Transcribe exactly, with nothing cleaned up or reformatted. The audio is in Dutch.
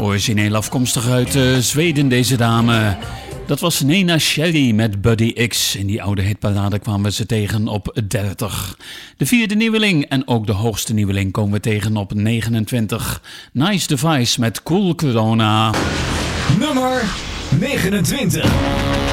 Origineel afkomstig uit uh, Zweden, deze dame. Dat was Nena Shelly met Buddy X. In die oude hitparade kwamen ze tegen op dertig. De vierde nieuweling en ook de hoogste nieuweling komen we tegen op negenentwintig. Nice Device met Cool Corona. Nummer negenentwintig.